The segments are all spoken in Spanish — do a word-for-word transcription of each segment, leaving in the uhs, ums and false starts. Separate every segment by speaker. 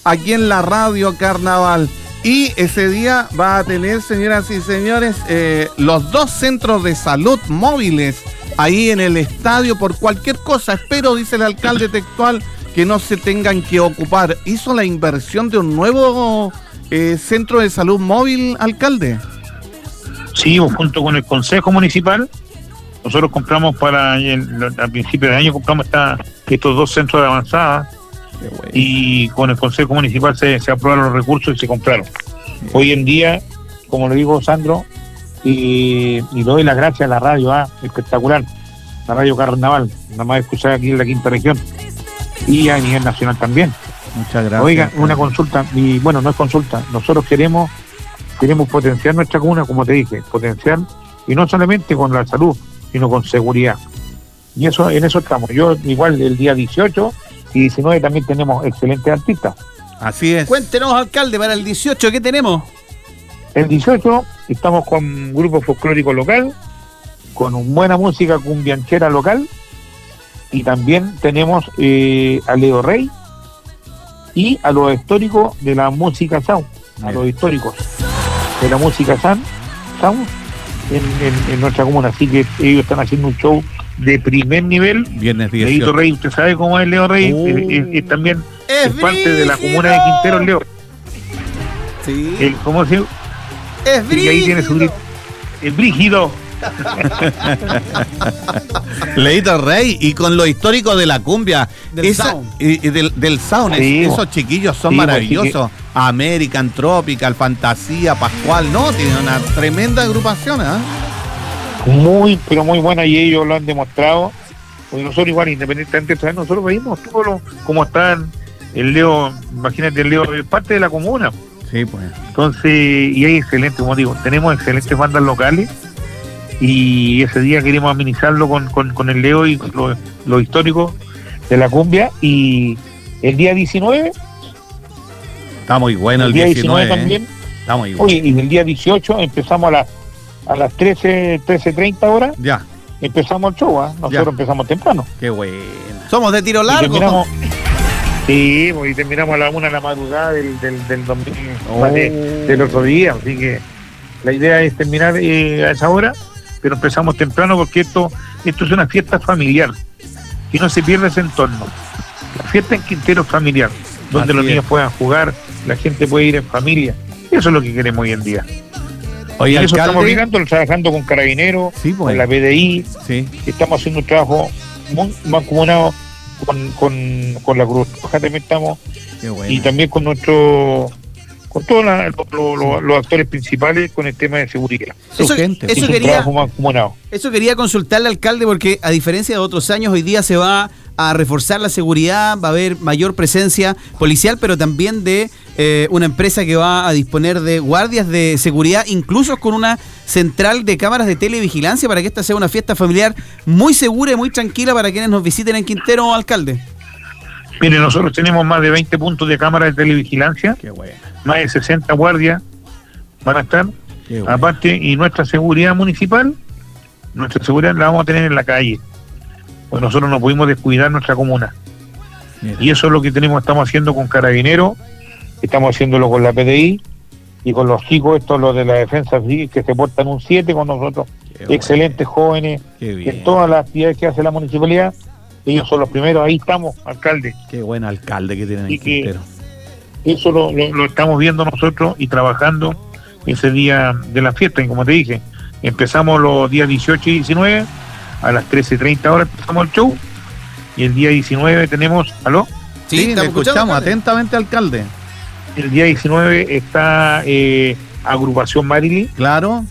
Speaker 1: aquí en la Radio Carnaval. Y ese día va a tener, señoras y señores, eh, los dos centros de salud móviles ahí en el estadio por cualquier cosa. Espero, dice el alcalde textual, que no se tengan que ocupar. ¿Hizo la inversión de un nuevo eh, centro de salud móvil, alcalde?
Speaker 2: Sí, junto con el Consejo Municipal. Nosotros compramos para, el, a principios de año, compramos esta, estos dos centros de avanzada. Bueno. Y con el Consejo Municipal se, se aprobaron los recursos y se compraron. Sí. Hoy en día, como le digo, Sandro, y, y doy las gracias a la radio, ¿ah? Espectacular, la Radio Carnaval, nada más escuchar aquí en la quinta región y a nivel nacional también.
Speaker 1: Muchas gracias.
Speaker 2: Oiga, una consulta, y bueno, no es consulta, nosotros queremos queremos potenciar nuestra comuna, como te dije, potenciar, y no solamente con la salud, sino con seguridad. Y eso en eso estamos. Yo igual el día dieciocho y diecinueve también tenemos excelentes artistas.
Speaker 1: Así es.
Speaker 3: Cuéntenos, alcalde, para el dieciocho, ¿qué tenemos?
Speaker 2: El dieciocho estamos con un grupo folclórico local, con buena música cumbianchera local, y también tenemos eh, a Leo Rey y a los históricos de la música sound, a Bien. los históricos de la música sound, sound en, en, en nuestra comuna. Así que ellos están haciendo un show de primer nivel.
Speaker 1: Viernes dieciocho.
Speaker 2: Leito Rey, ¿usted sabe cómo es Leo Rey?
Speaker 1: Uh,
Speaker 2: es, es, es también
Speaker 3: es,
Speaker 2: es parte de la comuna de Quintero, Leo.
Speaker 3: Sí.
Speaker 2: El, ¿Cómo se llama?
Speaker 3: Es brígido.
Speaker 2: Y ahí tiene su grito. Es brígido.
Speaker 1: Leito Rey, y con lo histórico de la cumbia
Speaker 3: del
Speaker 1: esa,
Speaker 3: sound,
Speaker 1: y, y del, del sound
Speaker 2: sí,
Speaker 1: es, esos chiquillos son
Speaker 2: sí,
Speaker 1: maravillosos. Que... American, Tropical, Fantasía, Pascual, no, tiene una tremenda agrupación, ¿eh?
Speaker 2: Muy, pero muy buena, y ellos lo han demostrado. Porque nosotros igual, independientemente de nosotros veíamos todo lo, como están el Leo, imagínate, el Leo es parte de la comuna.
Speaker 1: Sí, pues.
Speaker 2: Entonces, y hay excelente, como digo, tenemos excelentes bandas locales, y ese día queremos amenizarlo con, con, con el Leo y lo, lo histórico de la cumbia. Y el día diecinueve
Speaker 1: está muy bueno el,
Speaker 2: el día diecinueve,
Speaker 1: diecinueve
Speaker 2: también.
Speaker 1: ¿eh? Está muy bueno.
Speaker 2: Oye, y el día dieciocho empezamos a las a las trece, trece treinta horas.
Speaker 1: Ya.
Speaker 2: Empezamos el show, ¿eh? Nosotros
Speaker 1: ya.
Speaker 2: empezamos temprano.
Speaker 1: Qué bueno.
Speaker 3: Somos de tiro largo.
Speaker 2: Y terminamos, sí, pues, y terminamos a la una de la madrugada del, del, del domingo, oh. de, del otro día. Así que la idea es terminar eh, a esa hora, pero empezamos temprano porque esto esto es una fiesta familiar y no se pierde ese entorno. La fiesta en Quintero es familiar, donde Así los niños es. puedan jugar, la gente puede ir en familia. Eso es lo que queremos hoy en día.
Speaker 1: Oye,
Speaker 2: y eso
Speaker 1: alcalde,
Speaker 2: estamos obligando, trabajando con Carabineros,
Speaker 1: sí, pues.
Speaker 2: con la P D I,
Speaker 1: sí.
Speaker 2: Estamos haciendo un trabajo muy mancomunado con, con, con la Cruz Roja, también estamos, bueno. Y también con nuestro con todos la, lo, lo, lo, los actores principales con el tema de seguridad.
Speaker 3: Eso,
Speaker 1: gente.
Speaker 3: eso, quería, eso quería consultarle, alcalde, porque a diferencia de otros años, hoy día se va a reforzar la seguridad, va a haber mayor presencia policial, pero también de eh, una empresa que va a disponer de guardias de seguridad, incluso con una central de cámaras de televigilancia, para que esta sea una fiesta familiar muy segura y muy tranquila para quienes nos visiten en Quintero, alcalde.
Speaker 2: Mire, nosotros tenemos más de veinte puntos de cámaras de televigilancia.
Speaker 1: Qué bueno.
Speaker 2: Más de sesenta guardias van a estar. Qué bueno. Aparte, y nuestra seguridad municipal, nuestra seguridad la vamos a tener en la calle. Pues nosotros no pudimos descuidar nuestra comuna. Mira. Y eso es lo que tenemos, estamos haciendo con Carabineros, estamos haciéndolo con la P D I y con los chicos, estos los de la defensa civil, que se portan un siete con nosotros. Qué excelentes bueno. jóvenes. En todas las actividades que hace la municipalidad, ellos son los primeros, ahí estamos, alcalde.
Speaker 1: Qué buen alcalde que tienen
Speaker 2: y
Speaker 1: en Quintero.
Speaker 2: Eso lo, lo, lo estamos viendo nosotros y trabajando ese día de la fiesta. Y como te dije, empezamos los días dieciocho y diecinueve, a las trece treinta horas empezamos el show, y el día diecinueve tenemos, ¿aló?
Speaker 1: Sí, sí, le escuchamos atentamente, alcalde.
Speaker 2: El día diecinueve está eh, Agrupación Marily.
Speaker 1: Claro.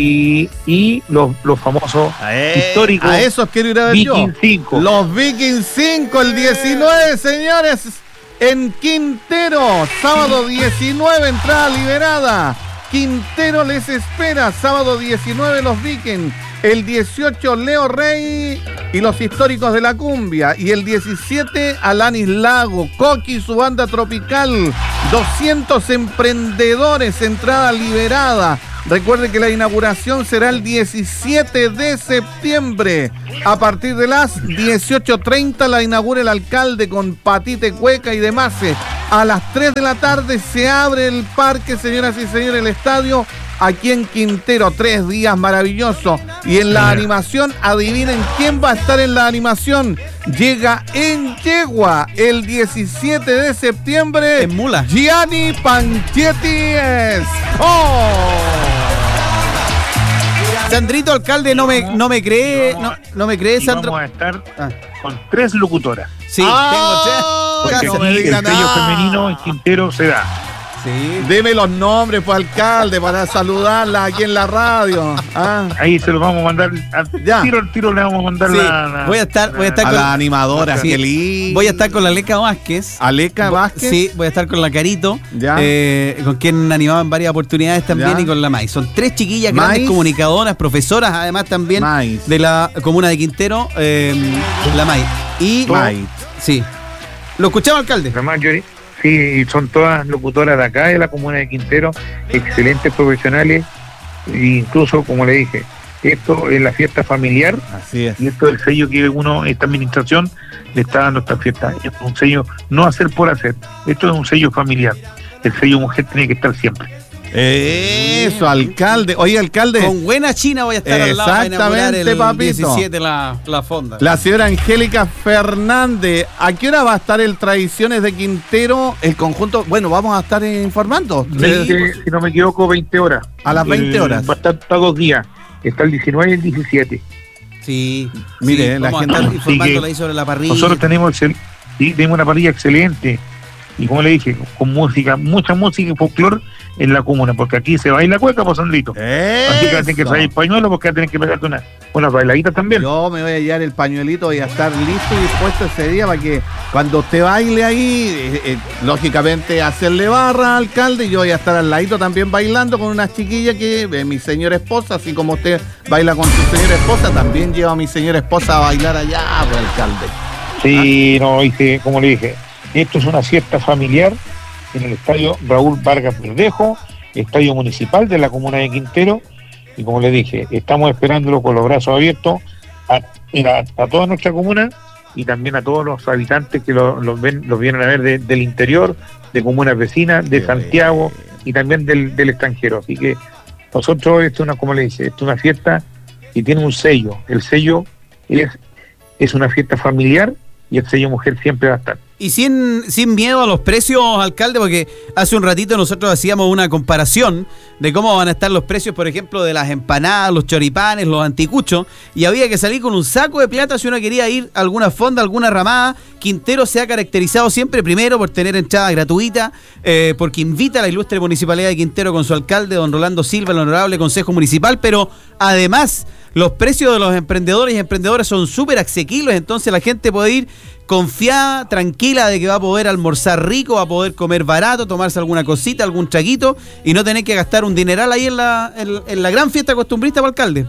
Speaker 2: Y, y los, los famosos
Speaker 1: eh,
Speaker 2: históricos.
Speaker 1: A esos quiero ir a ver
Speaker 2: Viking
Speaker 1: yo.
Speaker 2: cinco.
Speaker 1: Los Viking cinco, el diecinueve, señores, en Quintero. Sábado diecinueve, entrada liberada. Quintero les espera. Sábado diecinueve, los Viking. El dieciocho, Leo Rey y los históricos de la cumbia. Y el diecisiete, Alanis Lago, Coqui, su banda tropical. doscientos emprendedores, entrada liberada. Recuerden que la inauguración será el diecisiete de septiembre. A partir de las dieciocho treinta la inaugura el alcalde con patite, cueca y demás. A las tres de la tarde se abre el parque, señoras y señores, el estadio aquí en Quintero. Tres días maravillosos. Y en la animación, adivinen quién va a estar en la animación. Llega en yegua el diecisiete de septiembre.
Speaker 3: En mula.
Speaker 1: Gianni Panchetti. ¡Oh!
Speaker 3: Sandrito, alcalde, no me, no me cree, no, no me cree, Sandro.
Speaker 2: Vamos a estar ah. con tres locutoras.
Speaker 3: Sí,
Speaker 1: ah,
Speaker 2: tengo tres. Porque
Speaker 1: no
Speaker 2: aquí el sello femenino en Quintero se da.
Speaker 1: Sí. Deme los nombres, pues, alcalde, para saludarla aquí en la radio. Ah.
Speaker 2: Ahí se los vamos a mandar. Al
Speaker 1: ya.
Speaker 2: tiro al tiro le vamos a mandar
Speaker 3: sí.
Speaker 2: la, la.
Speaker 3: Voy a estar, voy a estar
Speaker 1: a
Speaker 3: con
Speaker 1: la animadora.
Speaker 3: Sí.
Speaker 1: Feliz.
Speaker 3: Voy a estar con la Aleca Vázquez.
Speaker 1: ¿Aleca Vázquez?
Speaker 3: Sí, voy a estar con la Carito.
Speaker 1: Ya.
Speaker 3: Eh, con quien animaba en varias oportunidades también. Ya. Y con la Mais. Son tres chiquillas grandes Mais. comunicadoras, profesoras, además también Mais. de la comuna de Quintero. Eh, la Mais. Y.
Speaker 1: Mais.
Speaker 3: Sí. ¿Lo escuchaba, alcalde?
Speaker 2: La mayoría. Sí, son todas locutoras de acá, de la comuna de Quintero, excelentes profesionales, e incluso, como le dije, esto es la fiesta familiar.
Speaker 1: Así es.
Speaker 2: Y esto es el sello que uno, esta administración, le está dando a esta fiesta. Esto es un sello, no hacer por hacer, esto es un sello familiar. El sello mujer tiene que estar siempre.
Speaker 1: Eso, alcalde. Oye, alcalde.
Speaker 3: Con buena china voy a estar al lado
Speaker 1: para inaugurar el
Speaker 3: papito. diecisiete la, la fonda.
Speaker 1: La señora Angélica Fernández. ¿A qué hora va a estar el Tradiciones de Quintero? El conjunto, bueno, vamos a estar informando.
Speaker 2: Sí, si no me equivoco, veinte horas.
Speaker 1: A las veinte horas.
Speaker 2: Va a estar todos dos días. Está el diecinueve y el diecisiete.
Speaker 3: Sí.
Speaker 1: Mire,
Speaker 3: sí,
Speaker 1: la
Speaker 3: vamos
Speaker 1: gente
Speaker 3: a estar informándola ahí sobre la parrilla.
Speaker 2: Nosotros tenemos, sí, tenemos una parrilla excelente. Y como le dije, con música, mucha música y folclore en la comuna, porque aquí se baila cueca, pues, Sandrito. Así que va a tener que traer pañuelo, porque va a tener que pegarte una, unas bailaditas también.
Speaker 1: Yo me voy a llevar el pañuelito, voy a estar listo y dispuesto ese día para que cuando usted baile ahí, eh, eh, lógicamente hacerle barra, alcalde, y yo voy a estar al ladito también bailando con unas chiquillas que eh, mi señora esposa, así como usted baila con su señora esposa, también lleva a mi señora esposa a bailar allá, pues, alcalde.
Speaker 2: Sí, ¿Ah? no, hice, como le dije, esto es una fiesta familiar en el estadio Raúl Vargas Verdejo, estadio municipal de la comuna de Quintero, y como le dije, estamos esperándolo con los brazos abiertos a, a, a toda nuestra comuna y también a todos los habitantes que los lo ven, los vienen a ver de, del interior, de comunas vecinas, de Santiago y también del, del extranjero. Así que nosotros, esto es una, como le dije, esto es una fiesta y tiene un sello. El sello es, es una fiesta familiar y el sello mujer siempre va a estar.
Speaker 3: Y sin, sin miedo a los precios, alcalde, porque hace un ratito nosotros hacíamos una comparación de cómo van a estar los precios, por ejemplo, de las empanadas, los choripanes, los anticuchos, y había que salir con un saco de plata si uno quería ir a alguna fonda, alguna ramada. Quintero se ha caracterizado siempre, primero, por tener entrada gratuita, eh, porque invita a la ilustre Municipalidad de Quintero con su alcalde, don Rolando Silva, el honorable Consejo Municipal, pero además los precios de los emprendedores y emprendedoras son súper asequibles, entonces la gente puede ir confiada, tranquila de que va a poder almorzar rico, va a poder comer barato, tomarse alguna cosita, algún traguito y no tener que gastar un dineral ahí en la, en, en la gran fiesta costumbrista, para alcalde.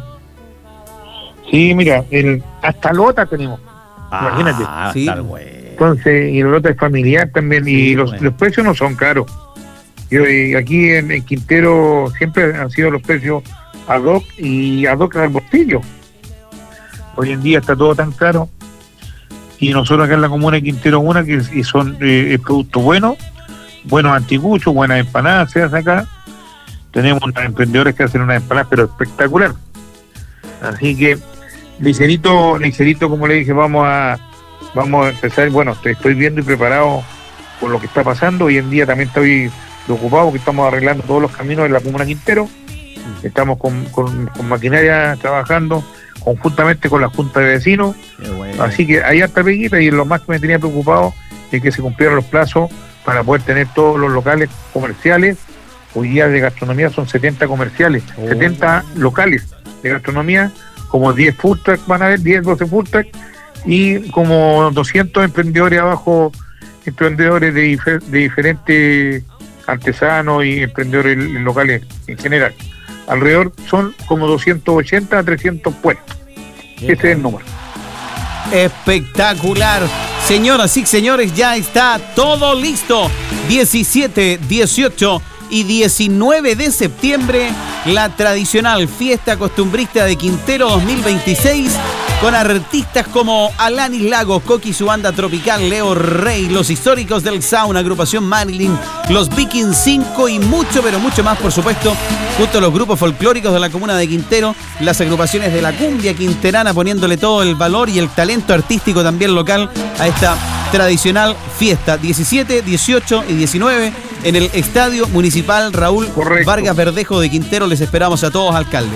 Speaker 2: Sí, mira, el, hasta lota tenemos, ah, imagínate.
Speaker 3: Sí.
Speaker 2: Entonces, y la lota es familiar también, sí, y los, bueno. los precios no son caros. Yo, y aquí en, en Quintero siempre han sido los precios ad hoc y ad hoc al bolsillo. Hoy en día está todo tan caro. Y nosotros acá en la comuna de Quintero una que y son eh, productos buenos, buenos anticuchos, buenas empanadas se hacen acá. Tenemos unos emprendedores que hacen unas empanadas pero espectacular. Así que ligerito, ligerito, como le dije, vamos a vamos a empezar. Bueno, estoy viendo y preparado por lo que está pasando. Hoy en día también estoy preocupado porque estamos arreglando todos los caminos de la comuna de Quintero. Estamos con, con, con maquinaria trabajando conjuntamente con la Junta de Vecinos, bueno. Así que hay harta peguita y lo más que me tenía preocupado es que se cumplieran los plazos para poder tener todos los locales comerciales. Hoy día de gastronomía son setenta comerciales, oh. setenta locales de gastronomía, como diez food trucks van a haber, diez, doce food trucks y como doscientos emprendedores abajo, emprendedores de, difer- de diferentes artesanos y emprendedores locales en general. Alrededor son como doscientos ochenta a trescientos puestos. Ese es el número.
Speaker 3: Espectacular. Señoras y señores, ya está todo listo. diecisiete, dieciocho y diecinueve de septiembre, la tradicional fiesta costumbrista de Quintero dos mil veintiséis con artistas como Alanis Lagos, Coqui, su banda tropical, Leo Rey, Los Históricos del Sound, agrupación Marilyn, los Vikings cinco y mucho, pero mucho más, por supuesto, junto a los grupos folclóricos de la comuna de Quintero, las agrupaciones de la cumbia quinterana, poniéndole todo el valor y el talento artístico también local a esta tradicional fiesta, diecisiete, dieciocho y diecinueve en el Estadio Municipal Raúl Correcto. Vargas Verdejo de Quintero. Les esperamos a todos, alcalde.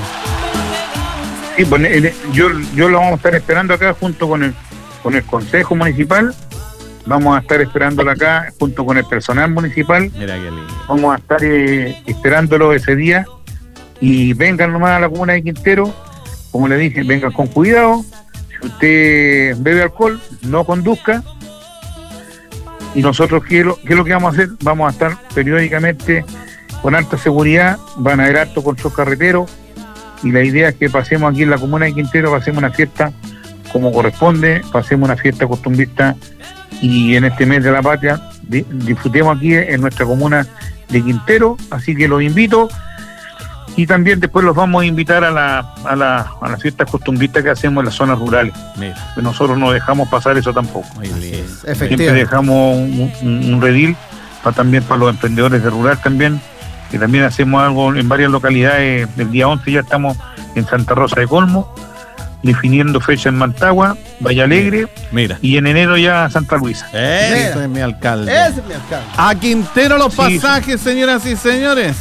Speaker 2: Sí, pues yo, yo lo vamos a estar esperando acá junto con el, con el Consejo Municipal. Vamos a estar esperándolo acá junto con el personal municipal. Mira qué lindo. Vamos a estar eh, esperándolo ese día. Y vengan nomás a la comuna de Quintero. Como le dije, vengan con cuidado. Si usted bebe alcohol, no conduzca. Y nosotros, ¿qué es, lo, ¿qué es lo que vamos a hacer? Vamos a estar periódicamente con alta seguridad. Van a haber alto control carretero. Y la idea es que pasemos aquí en la comuna de Quintero, pasemos una fiesta como corresponde, pasemos una fiesta costumbrista y en este mes de la patria di- disfrutemos aquí en nuestra comuna de Quintero. Así que los invito y también después los vamos a invitar a la a la, a las fiestas costumbristas que hacemos en las zonas rurales. Mira. Nosotros no dejamos pasar eso tampoco. Siempre dejamos un, un, un redil para también para los emprendedores de rural también. Que también hacemos algo en varias localidades. El día once ya estamos en Santa Rosa de Colmo, definiendo fecha en Mantagua, Valle Alegre, mira, y en enero ya Santa Luisa.
Speaker 1: Ese es mi alcalde. Ese es mi alcalde. A Quintero los sí, pasajes, sí. Señoras y señores.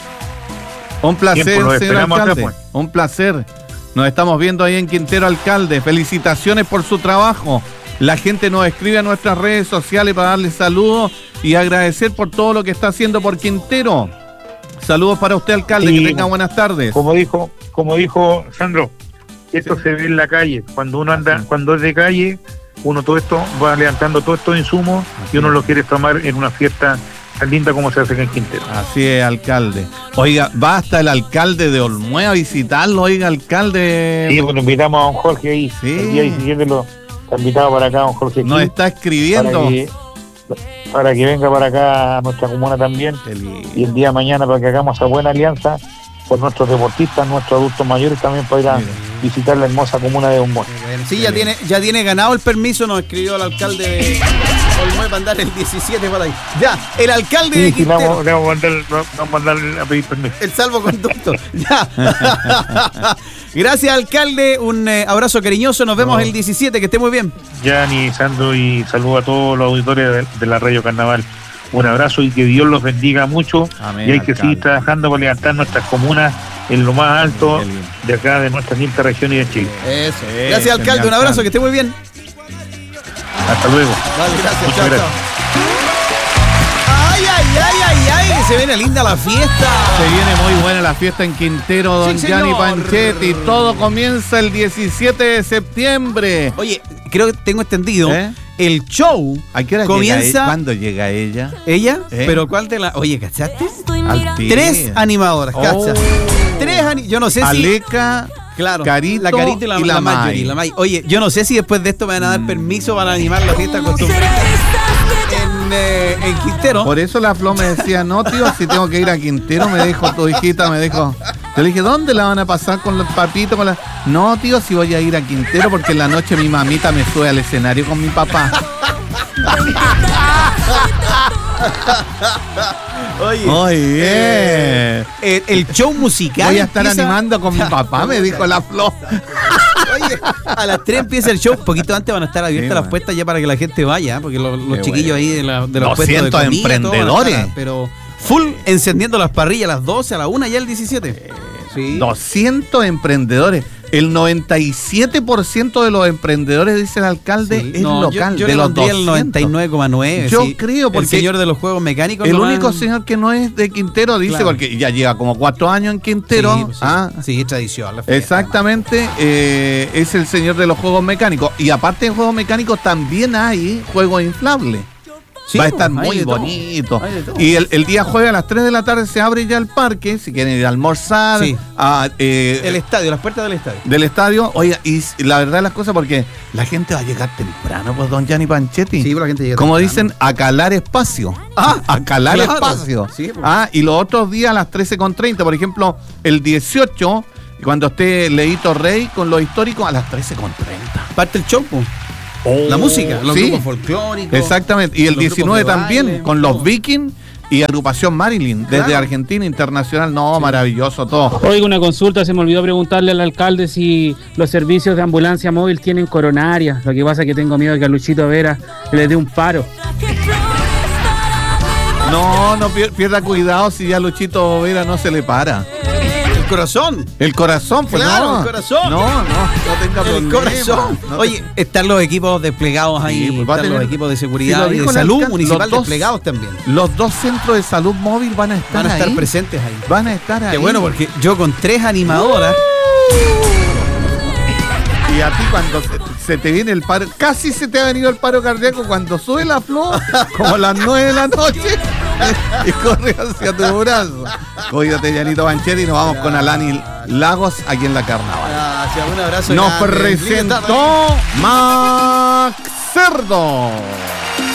Speaker 1: Un placer, señor alcalde. Acá, pues. Un placer. Nos estamos viendo ahí en Quintero, alcalde. Felicitaciones por su trabajo. La gente nos escribe a nuestras redes sociales para darle saludos y agradecer por todo lo que está haciendo por Quintero. Saludos para usted, alcalde, y que tenga buenas tardes.
Speaker 2: Como dijo, como dijo Sandro, esto sí. Se ve en la calle. Cuando uno anda, sí. Cuando es de calle, uno todo esto va levantando todos estos insumos y uno lo quiere tomar en una fiesta tan linda como se hace acá en Quintero.
Speaker 1: Así es, alcalde. Oiga, va hasta el alcalde de Olmué a visitarlo, oiga, alcalde.
Speaker 2: Sí, pues invitamos a don Jorge ahí. Sí. El día diecisiete lo está invitado para acá, don Jorge.
Speaker 1: Nos está escribiendo.
Speaker 2: Para que, para que venga para acá a nuestra comuna también. Y el día de mañana para que hagamos esa buena alianza por nuestros deportistas, nuestros adultos mayores también para ir a visitar la hermosa comuna de Olmué.
Speaker 3: Sí, ya tiene, ya tiene ganado el permiso, nos escribió el alcalde de Olmué para andar el diecisiete para ahí. Ya, el alcalde sí, de Quintero.
Speaker 2: Sí, vamos, vamos, a mandar, vamos a mandar a pedir permiso.
Speaker 3: El salvoconducto. Ya. Gracias, alcalde. Un eh, abrazo cariñoso. Nos vemos no. el diecisiete. Que esté muy bien.
Speaker 2: Yani, Sandro, y saludo a todos los auditores de, de la Radio Carnaval. Un abrazo y que Dios los bendiga mucho. Amén, y hay que alcalde. Seguir trabajando para levantar nuestras comunas en lo más alto Amén, de acá, de nuestra quinta región y de Chile.
Speaker 3: Eso. Gracias, alcalde. Un abrazo. Que esté muy bien.
Speaker 2: Hasta luego.
Speaker 3: Vale, gracias. Muchas chao, gracias. Chao. Ay, ay, ay, ay, ay, que se viene linda la fiesta.
Speaker 1: Se viene muy buena la fiesta en Quintero, don sí, Gianni Panchetti. Todo comienza el diecisiete de septiembre.
Speaker 3: Oye, creo que tengo entendido. ¿Eh? El show
Speaker 1: ¿a qué hora comienza? Llega, ¿cuándo llega ella?
Speaker 3: ¿Ella? ¿Eh? ¿Pero cuál de la...? Oye, ¿cachaste? Tres animadoras, ¿cachas? Oh. Tres ani... Yo no sé si...
Speaker 1: Aleca...
Speaker 3: Claro,
Speaker 1: Carito
Speaker 3: la Carita y la,
Speaker 1: y la,
Speaker 3: la Marjorie, la May. Oye, yo no sé si después de esto me van a dar permiso para animar la fiesta costumbrista en, eh, en Quintero.
Speaker 1: Por eso la Flo me decía, no, tío, si tengo que ir a Quintero, me dijo tu hijita, me dijo. Yo le dije, ¿dónde la van a pasar con los papitos? Con la... No, tío, si voy a ir a Quintero porque en la noche mi mamita me sube al escenario con mi papá.
Speaker 3: Oye,
Speaker 1: Oye
Speaker 3: eh, el, el show musical.
Speaker 1: Voy a estar empieza... animando con mi papá, me dijo la Flo.
Speaker 3: Oye, a las tres empieza el show. Un poquito antes van a estar abiertas sí, las puestas ya para que la gente vaya, porque los, los chiquillos bueno. ahí de, la, de los puestos de comida,
Speaker 1: emprendedores.
Speaker 3: Estar, pero full encendiendo las parrillas a las doce, a la una ya el diecisiete.
Speaker 1: Sí. doscientos emprendedores. El noventa y siete por ciento de los emprendedores, dice el alcalde, sí. es no, local.
Speaker 3: Yo, yo
Speaker 1: de
Speaker 3: le
Speaker 1: los doscientos.
Speaker 3: El noventa y nueve coma nueve.
Speaker 1: Yo
Speaker 3: sí.
Speaker 1: creo, porque
Speaker 3: el señor de los juegos mecánicos.
Speaker 1: El único han... señor que no es de Quintero, dice, claro. porque ya lleva como cuatro años en Quintero.
Speaker 3: Sí, pues sí. Ah, sí, tradición. La
Speaker 1: exactamente, eh, es el señor de los juegos mecánicos. Y aparte de juegos mecánicos, también hay juegos inflables. Sí, va a estar muy bonito. Y el, el día jueves a las tres de la tarde se abre ya el parque, si quieren ir a almorzar.
Speaker 3: Sí.
Speaker 1: A, eh,
Speaker 3: el estadio, las puertas del estadio.
Speaker 1: Del estadio. Oiga, y la verdad de las cosas, porque la gente va a llegar temprano, pues, don Gianni Panchetti.
Speaker 3: Sí, pero la gente llega
Speaker 1: como
Speaker 3: temprano.
Speaker 1: Dicen, a calar espacio. Ah, a calar claro. espacio. Sí, pues. Ah, y los otros días a las trece con treinta, por ejemplo, el dieciocho... Y cuando esté Leito Rey con los históricos, a las trece con treinta.
Speaker 3: Parte el show, po. Oh, la música, los
Speaker 1: sí,
Speaker 3: grupos folclóricos.
Speaker 1: Exactamente. Y el diecinueve también, baile, con los Vikings y agrupación Marilyn, desde claro. Argentina Internacional. No, sí. Maravilloso todo.
Speaker 4: Oiga, una consulta, se me olvidó preguntarle al alcalde si los servicios de ambulancia móvil tienen coronaria. Lo que pasa es que tengo miedo de que a Luchito Vera le dé un paro.
Speaker 1: No, no pierda cuidado si ya Luchito Vera no se le para.
Speaker 3: El corazón.
Speaker 1: El corazón, pues
Speaker 3: claro,
Speaker 1: no.
Speaker 3: el corazón.
Speaker 1: No, no, no tenga problema.
Speaker 3: El corazón. No te... Oye, están los equipos desplegados ahí, sí, pues están tener... los equipos de seguridad si y de salud municipal dos, desplegados también.
Speaker 1: Los dos centros de salud móvil van a estar
Speaker 3: Van a estar
Speaker 1: ahí.
Speaker 3: presentes ahí.
Speaker 1: Van a estar ahí.
Speaker 3: Qué bueno, porque yo con tres animadoras...
Speaker 1: Uh, y a ti cuando se, se te viene el paro, casi se te ha venido el paro cardíaco cuando sube la flor, como a las nueve de la noche. Y corre hacia tu brazo. Cuídate, Yanito Bancheri, y nos vamos con Alani Lagos aquí en la Carnaval.
Speaker 3: Gracias, un abrazo.
Speaker 1: Nos presentó Max Cerdo.